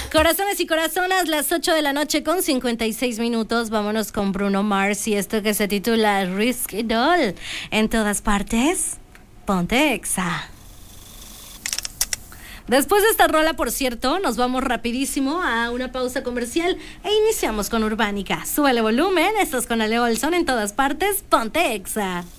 Corazones y corazonas, las 8 de la noche con 56 minutos. Vámonos con Bruno Mars y esto que se titula Risky Doll. En todas partes, ponte Exa. Después de esta rola, por cierto, nos vamos rapidísimo a una pausa comercial e iniciamos con Urbánica. Súbele volumen, estás con Ale Olson en todas partes, ponte Exa.